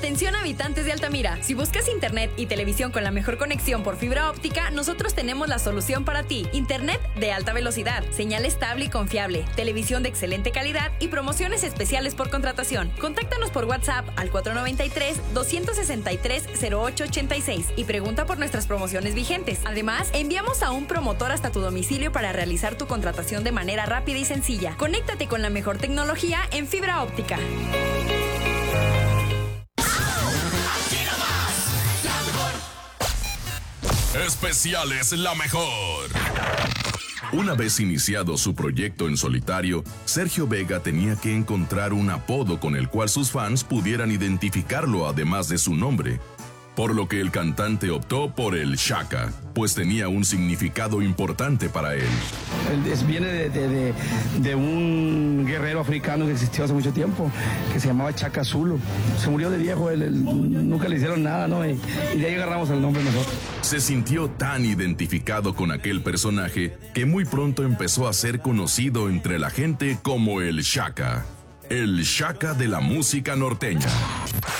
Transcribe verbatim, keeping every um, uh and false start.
Atención habitantes de Altamira, si buscas internet y televisión con la mejor conexión por fibra óptica, nosotros tenemos la solución para ti. Internet de alta velocidad, señal estable y confiable, televisión de excelente calidad y promociones especiales por contratación. Contáctanos por WhatsApp al cuatro noventa y tres, doscientos sesenta y tres, cero ocho ochenta y seis y pregunta por nuestras promociones vigentes. Además, enviamos a un promotor hasta tu domicilio para realizar tu contratación de manera rápida y sencilla. Conéctate con la mejor tecnología en fibra óptica. Especiales La Mejor. Una vez iniciado su proyecto en solitario, Sergio Vega tenía que encontrar un apodo con el cual sus fans pudieran identificarlo además de su nombre. Por lo que el cantante optó por el Shaka, pues tenía un significado importante para él. Es, viene de, de, de, de un guerrero africano que existió hace mucho tiempo, que se llamaba Shaka Zulu. Se murió de viejo, él, él, nunca le hicieron nada, ¿no? Y, y de ahí agarramos el nombre nosotros. Se sintió tan identificado con aquel personaje que muy pronto empezó a ser conocido entre la gente como el Shaka, el Shaka de la música norteña.